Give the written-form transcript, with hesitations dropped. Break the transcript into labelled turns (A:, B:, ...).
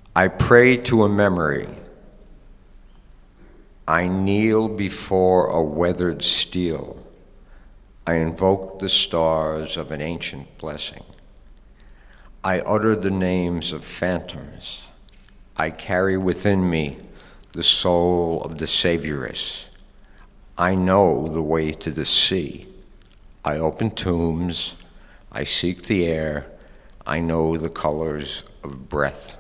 A: I pray to a memory. I kneel before a weathered steel. I invoke the stars of an ancient blessing. I utter the names of phantoms. I carry within me the soul of the Savioress. I know the way to the sea. I open tombs. I seek the air. I know the colors of breath.